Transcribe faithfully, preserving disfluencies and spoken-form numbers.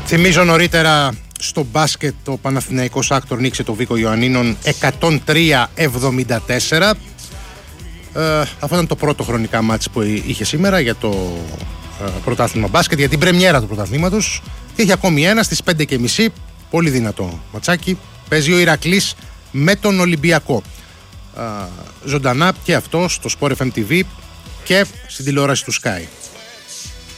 Θυμίζω νωρίτερα στο μπάσκετ ο Παναθηναϊκός Άκτορ νίκησε το Βίκο Ιωαννίνων εκατόν τρία εβδομήντα τέσσερα. Ε, αυτό ήταν το πρώτο χρονικά μάτς που είχε σήμερα για το ε, πρωτάθλημα μπάσκετ, για την πρεμιέρα του πρωταθλήματος. Και έχει ακόμη ένα στις πέντε και μισή, πολύ δυνατό ματσάκι. Παίζει ο Ηρακλής με τον Ολυμπιακό. Ε, ζωντανά και αυτό στο Sport εφ εμ τι βι και στην τηλεόραση του Sky.